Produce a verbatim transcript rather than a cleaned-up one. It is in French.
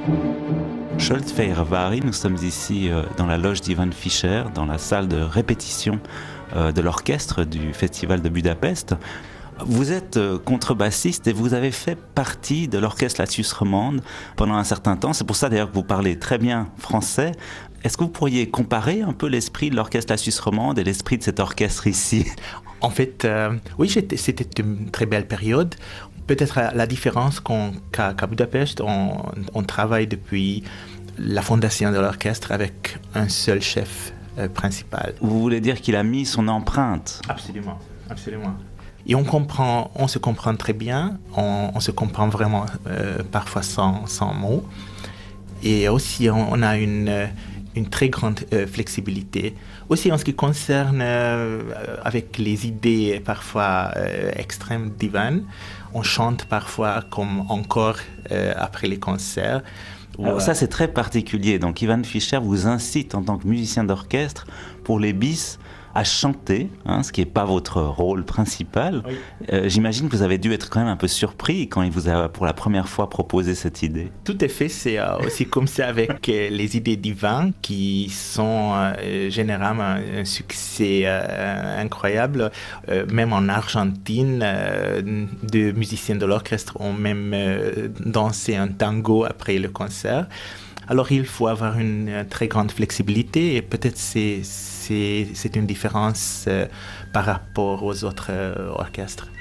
Scholt Feyerabend, nous sommes ici euh, dans la loge d'Ivan Fischer, dans la salle de répétition euh, de l'orchestre du Festival de Budapest. Vous êtes euh, contrebassiste et vous avez fait partie de l'orchestre La Suisse romande pendant un certain temps. C'est pour ça d'ailleurs que vous parlez très bien français. Est-ce que vous pourriez comparer un peu l'esprit de l'orchestre La Suisse romande et l'esprit de cet orchestre ici? En fait, euh, oui, c'était une très belle période. Peut-être la différence qu'à qu'à Budapest, on, on travaille depuis la fondation de l'orchestre avec un seul chef euh, principal. Vous voulez dire qu'il a mis son empreinte? Absolument, absolument. Et on comprend, on se comprend très bien, on, on se comprend vraiment euh, parfois sans, sans mots. Et aussi, on, on a une, une très grande euh, flexibilité. Aussi en ce qui concerne euh, avec les idées parfois euh, extrêmes d'Ivan, on chante parfois comme encore euh, après les concerts. Alors ça c'est très particulier, donc Ivan Fischer vous incite en tant que musicien d'orchestre pour les bis à chanter, hein, ce qui n'est pas votre rôle principal. Oui. Euh, J'imagine que vous avez dû être quand même un peu surpris quand il vous a pour la première fois proposé cette idée. Tout à fait, c'est euh, aussi comme ça avec euh, les idées d'Ivan qui sont euh, généralement un, un succès euh, incroyable. Euh, même en Argentine, euh, deux musiciens de l'orchestre ont même euh, dansé un tango après le concert. Alors il faut avoir une, une très grande flexibilité et peut-être c'est c'est une différence euh, par rapport aux autres euh, orchestres.